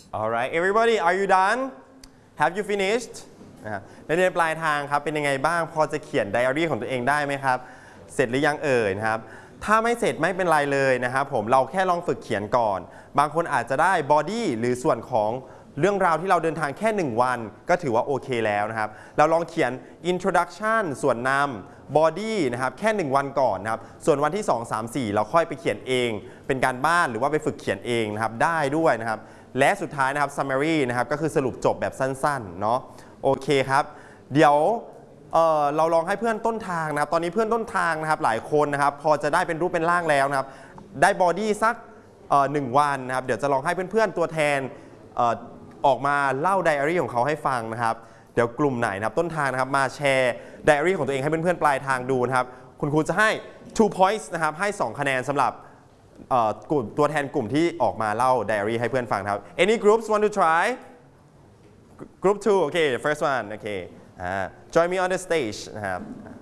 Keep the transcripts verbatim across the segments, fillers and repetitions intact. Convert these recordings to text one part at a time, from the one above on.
Alright everybody are you done have you finished นะครับนักเรียนปลายทางครับเป็นยังไงบ้างพอจะเขียนไดอารี่ของตัวเองได้ไหมครับเสร็จหรือยังเอ่ยนะครับถ้าไม่เสร็จไม่เป็นไรเลยนะครับผมเราแค่ลองฝึกเขียนก่อนบางคนอาจจะได้ body หรือส่วนของเรื่องราวที่เราเดินทางแค่หนึ่งวันก็ถือว่าโอเคแล้วนะครับเราลองเขียน introduction ส่วนนำ body นะครับแค่หนึ่งวันก่อนนะครับส่วนวันที่สอง สาม สี่เราค่อยไปเขียนเองเป็นการบ้านหรือว่าไปฝึกเขียนเองนะครับได้ด้วยนะครับและสุดท้ายนะครับ summary นะครับก็คือสรุปจบแบบสั้นๆเนาะโอเคครับเดี๋ยว เอ่อเราลองให้เพื่อนต้นทางนะครับตอนนี้เพื่อนต้นทางนะครับหลายคนนะครับพอจะได้เป็นรูปเป็นร่างแล้วนะครับได้บอดี้สักหนึ่งวันนะครับเดี๋ยวจะลองให้เพื่อนๆตัวแทนเอ่อออกมาเล่าไดอารี่ของเขาให้ฟังนะครับเดี๋ยวกลุ่มไหนนะครับต้นทางนะครับมาแชร์ไดอารี่ของตัวเองให้เพื่อนๆปลายทางดูนะครับคุณครูจะให้ two points นะครับให้สองคะแนนสำหรับกลุ่มตัวแทนกลุ่มที่ออกมาเล่าไดอารี่ให้เพื่อนฟังครับ Any groups want to try Group two okay the first one okay uh, join me on the stage นะครับ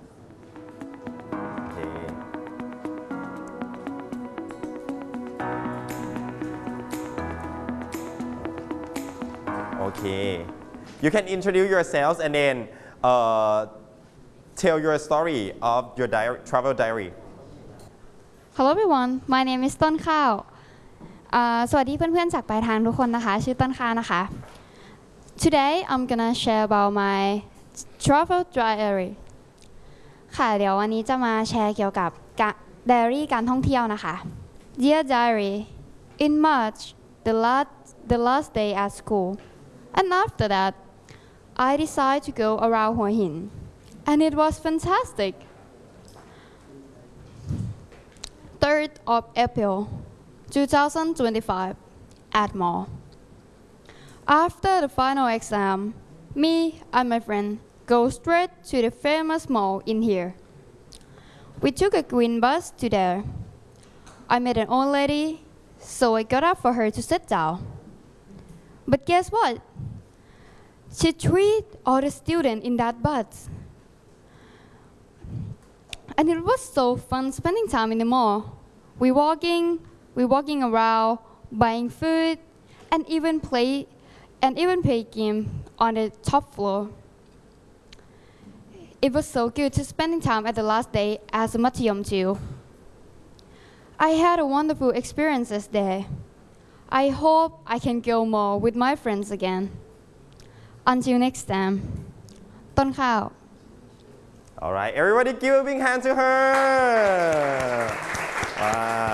โอเค you can introduce yourselves and then uh, tell your story of your diary, travel diary Hello everyone my name is ต้นข้าวสวัสดีเพื่อนๆจากปลายทางทุกคนนะคะชื่อต้นข้าวนะคะ Today I'm gonna share about my travel diary ค่ะเดี๋ยววันนี้จะมาแชร์เกี่ยวกับไดอารี่การท่องเที่ยวนะคะ Dear Diary in March the last the last day at school and after that I decided to go around Hua Hin and it was fantastic third of April two thousand twenty-five at Mall After the final exam me and my friend go straight to the famous mall in here. We took a green bus to there. I met an old lady, so I got up for her to sit down. But guess what? She treated all the students in that bus. And it was so fun spending time in the mall. We walking, we walking around, buying food, and even play, and even play game on the top floor. It was so good to spending time at the last day as a Matiyom too. I had a wonderful experiences there. I hope I can go more with my friends again. Until next time, ต้นข้าว Alright everybody give a big hand to her wow